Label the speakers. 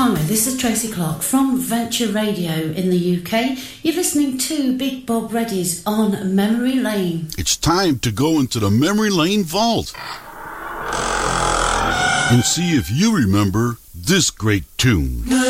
Speaker 1: Hi, this is Tracy Clark from Venture Radio in the UK. You're listening to Big Bob Reddy's on Memory Lane.
Speaker 2: It's time to go into the Memory Lane vault and see if you remember this great tune.